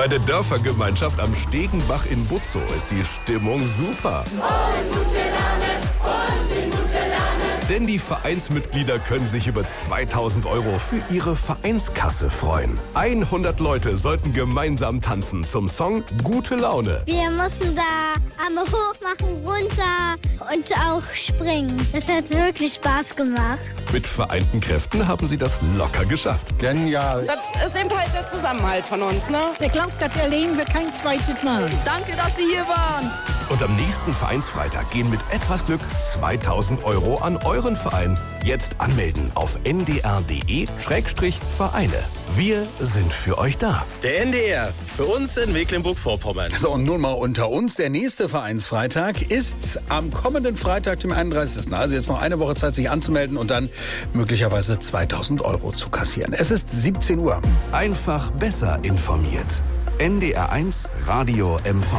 Bei der Dörfergemeinschaft am Stegenbach in Butzow ist die Stimmung super. Gute Laune und in gute Laune. Denn die Vereinsmitglieder können sich über 2.000 € für ihre Vereinskasse freuen. 100 Leute sollten gemeinsam tanzen zum Song Gute Laune. Wir mussten da Arme hoch machen, runter und auch springen. Das hat wirklich Spaß gemacht. Mit vereinten Kräften haben sie das locker geschafft. Genial. Das ist eben halt der Zusammenhalt von uns, ne? Ich glaube, das erleben wir kein zweites Mal. Danke, dass Sie hier waren. Und am nächsten Vereinsfreitag gehen mit etwas Glück 2.000 € an euren Verein. Jetzt anmelden auf ndr.de/Vereine. Wir sind für euch da. Der NDR, für uns in Mecklenburg-Vorpommern. So, und nun mal unter uns. Der nächste Vereinsfreitag ist am kommenden Freitag, dem 31. Also jetzt noch eine Woche Zeit, sich anzumelden und dann möglicherweise 2.000 € zu kassieren. Es ist 17 Uhr. Einfach besser informiert. NDR1 Radio MV.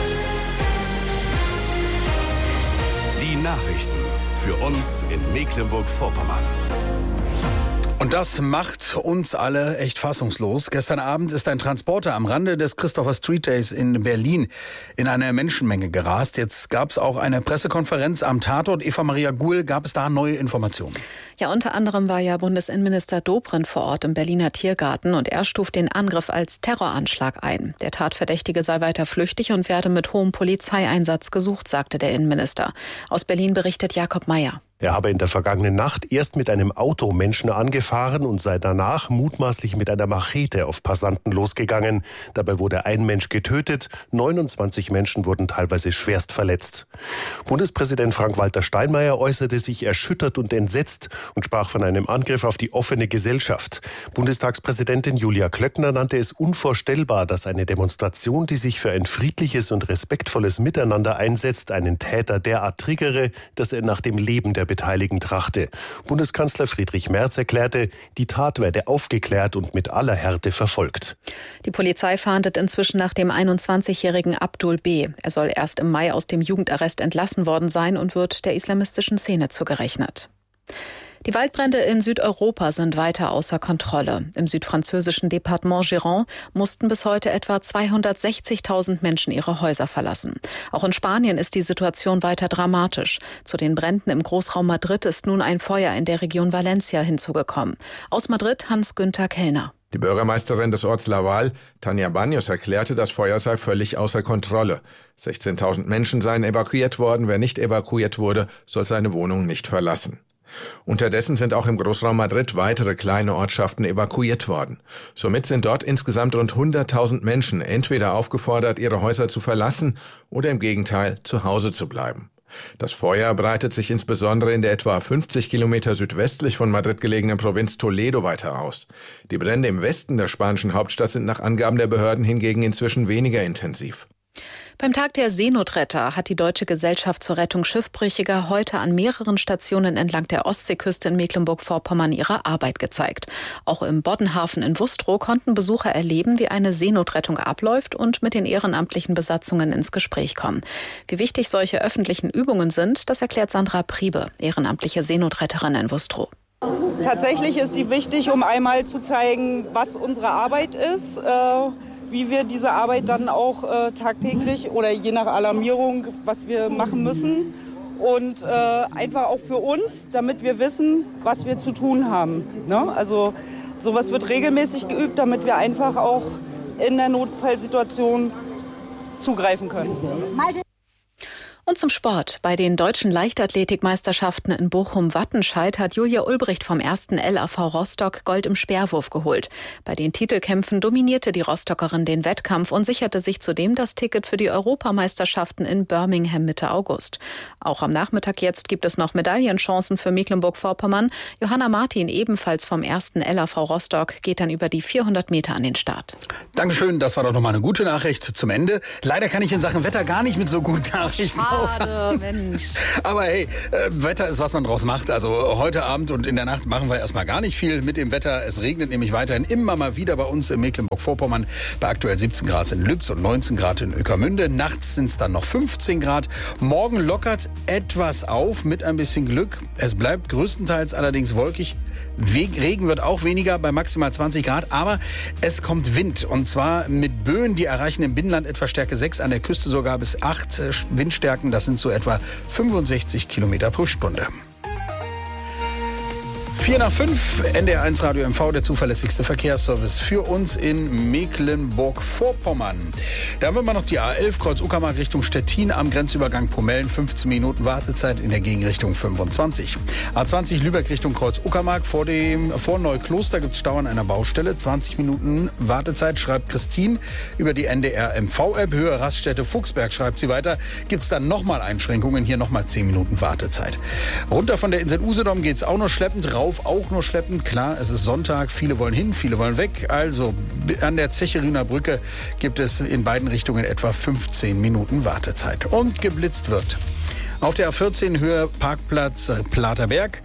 Die Nachrichten für uns in Mecklenburg-Vorpommern. Und das macht uns alle echt fassungslos. Gestern Abend ist ein Transporter am Rande des Christopher Street Days in Berlin in eine Menschenmenge gerast. Jetzt gab es auch eine Pressekonferenz am Tatort. Eva Maria Guhl, gab es da neue Informationen? Ja, unter anderem war ja Bundesinnenminister Dobrindt vor Ort im Berliner Tiergarten und er stuft den Angriff als Terroranschlag ein. Der Tatverdächtige sei weiter flüchtig und werde mit hohem Polizeieinsatz gesucht, sagte der Innenminister. Aus Berlin berichtet Jakob Meyer. Er habe in der vergangenen Nacht erst mit einem Auto Menschen angefahren und sei danach mutmaßlich mit einer Machete auf Passanten losgegangen. Dabei wurde ein Mensch getötet, 29 Menschen wurden teilweise schwerst verletzt. Bundespräsident Frank-Walter Steinmeier äußerte sich erschüttert und entsetzt und sprach von einem Angriff auf die offene Gesellschaft. Bundestagspräsidentin Julia Klöckner nannte es unvorstellbar, dass eine Demonstration, die sich für ein friedliches und respektvolles Miteinander einsetzt, einen Täter derart triggere, dass er nach dem Leben der Beteiligten trachte. Bundeskanzler Friedrich Merz erklärte, die Tat werde aufgeklärt und mit aller Härte verfolgt. Die Polizei fahndet inzwischen nach dem 21-jährigen Abdul B. Er soll erst im Mai aus dem Jugendarrest entlassen worden sein und wird der islamistischen Szene zugerechnet. Die Waldbrände in Südeuropa sind weiter außer Kontrolle. Im südfranzösischen Departement Gironde mussten bis heute etwa 260.000 Menschen ihre Häuser verlassen. Auch in Spanien ist die Situation weiter dramatisch. Zu den Bränden im Großraum Madrid ist nun ein Feuer in der Region Valencia hinzugekommen. Aus Madrid Hans-Günther Kellner. Die Bürgermeisterin des Orts Laval, Tania Baños, erklärte, das Feuer sei völlig außer Kontrolle. 16.000 Menschen seien evakuiert worden. Wer nicht evakuiert wurde, soll seine Wohnung nicht verlassen. Unterdessen sind auch im Großraum Madrid weitere kleine Ortschaften evakuiert worden. Somit sind dort insgesamt rund 100.000 Menschen entweder aufgefordert, ihre Häuser zu verlassen oder im Gegenteil zu Hause zu bleiben. Das Feuer breitet sich insbesondere in der etwa 50 Kilometer südwestlich von Madrid gelegenen Provinz Toledo weiter aus. Die Brände im Westen der spanischen Hauptstadt sind nach Angaben der Behörden hingegen inzwischen weniger intensiv. Beim Tag der Seenotretter hat die Deutsche Gesellschaft zur Rettung Schiffbrüchiger heute an mehreren Stationen entlang der Ostseeküste in Mecklenburg-Vorpommern ihre Arbeit gezeigt. Auch im Boddenhafen in Wustrow konnten Besucher erleben, wie eine Seenotrettung abläuft und mit den ehrenamtlichen Besatzungen ins Gespräch kommen. Wie wichtig solche öffentlichen Übungen sind, das erklärt Sandra Priebe, ehrenamtliche Seenotretterin in Wustrow. Tatsächlich ist sie wichtig, um einmal zu zeigen, was unsere Arbeit ist, wie wir diese Arbeit dann auch tagtäglich oder je nach Alarmierung, was wir machen müssen. Und einfach auch für uns, damit wir wissen, was wir zu tun haben. Ne? Also sowas wird regelmäßig geübt, damit wir einfach auch in der Notfallsituation zugreifen können. Und zum Sport. Bei den deutschen Leichtathletikmeisterschaften in Bochum-Wattenscheid hat Julia Ulbricht vom 1. LAV Rostock Gold im Speerwurf geholt. Bei den Titelkämpfen dominierte die Rostockerin den Wettkampf und sicherte sich zudem das Ticket für die Europameisterschaften in Birmingham Mitte August. Auch am Nachmittag jetzt gibt es noch Medaillenchancen für Mecklenburg-Vorpommern. Johanna Martin, ebenfalls vom 1. LAV Rostock, geht dann über die 400 Meter an den Start. Dankeschön, das war doch nochmal eine gute Nachricht zum Ende. Leider kann ich in Sachen Wetter gar nicht mit so guten Nachrichten Schade, Mensch. Aber hey, Wetter ist, was man draus macht. Also heute Abend und in der Nacht machen wir erstmal gar nicht viel mit dem Wetter. Es regnet nämlich weiterhin immer mal wieder bei uns in Mecklenburg-Vorpommern. Bei aktuell 17 Grad in Lübz und 19 Grad in Ueckermünde. Nachts sind es dann noch 15 Grad. Morgen lockert es etwas auf mit ein bisschen Glück. Es bleibt größtenteils allerdings wolkig. Regen wird auch weniger bei maximal 20 Grad, aber es kommt Wind. Und zwar mit Böen, die erreichen im Binnenland etwa Stärke 6, an der Küste sogar bis 8 Windstärken. Das sind so etwa 65 Kilometer pro Stunde. 4:05, NDR1 Radio MV, der zuverlässigste Verkehrsservice für uns in Mecklenburg-Vorpommern. Da haben wir mal noch die A11, Kreuz Uckermark Richtung Stettin am Grenzübergang Pomellen, 15 Minuten Wartezeit, in der Gegenrichtung 25. A20 Lübeck Richtung Kreuz Uckermark, vor Neukloster gibt es Stau an einer Baustelle, 20 Minuten Wartezeit, schreibt Christine über die NDR MV-App. Höhe Raststätte Fuchsberg, schreibt sie weiter, gibt es dann nochmal Einschränkungen, hier nochmal 10 Minuten Wartezeit. Runter von der Insel Usedom geht es auch noch schleppend, rauf auch nur schleppend. Klar, es ist Sonntag, viele wollen hin, viele wollen weg. Also an der Zecheriner Brücke gibt es in beiden Richtungen etwa 15 Minuten Wartezeit. Und geblitzt wird. Auf der A14 Höhe Parkplatz Platerberg,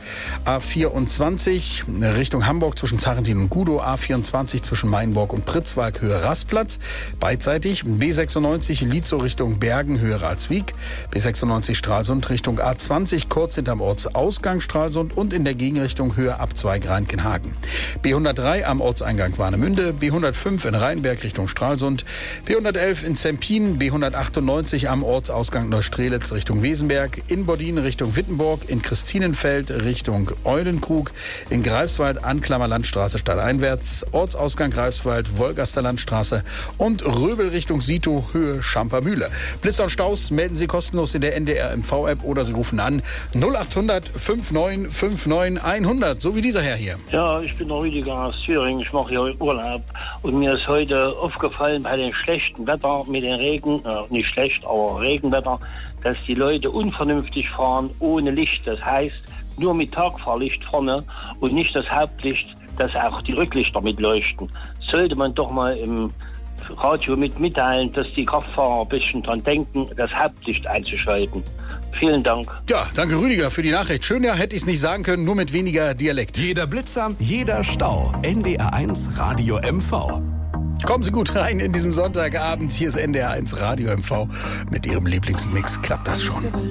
A24 Richtung Hamburg zwischen Zarrentin und Gudow, A24 zwischen Mainburg und Pritzwalk Höhe Rastplatz, beidseitig, B96 Lietzow Richtung Bergen Höhe Ralswiek, B96 Stralsund Richtung A20 kurz hinterm Ortsausgang Stralsund und in der Gegenrichtung Höhe Abzweig Rhein-Kinhagen. B103 am Ortseingang Warnemünde, B105 in Rheinberg Richtung Stralsund, B111 in Zempin, B198 am Ortsausgang Neustrelitz Richtung Wesenberg, in Bodin Richtung Wittenburg, in Christinenfeld Richtung Eulenkrug, in Greifswald Anklammer Landstraße stadteinwärts, Ortsausgang Greifswald, Wolgaster Landstraße und Röbel Richtung Sito, Höhe Schampermühle. Blitzer und Staus melden Sie kostenlos in der NDR MV-App oder Sie rufen an 0800 5959 100, so wie dieser Herr hier. Ja, ich bin der Rüdiger aus Thüringen, ich mache hier Urlaub und mir ist heute aufgefallen bei dem schlechten Wetter mit den Regen, nicht schlecht, aber Regenwetter, dass die Leute unvernünftig fahren, ohne Licht. Das heißt, nur mit Tagfahrlicht vorne und nicht das Hauptlicht, dass auch die Rücklichter mitleuchten. Sollte man doch mal im Radio mitteilen, dass die Kraftfahrer ein bisschen dran denken, das Hauptlicht einzuschalten. Vielen Dank. Ja, danke Rüdiger für die Nachricht. Schöner hätte ich es nicht sagen können, nur mit weniger Dialekt. Jeder Blitzer, jeder Stau. NDR1 Radio MV. Kommen Sie gut rein in diesen Sonntagabend. Hier ist NDR1 Radio MV. Mit Ihrem Lieblingsmix klappt das schon.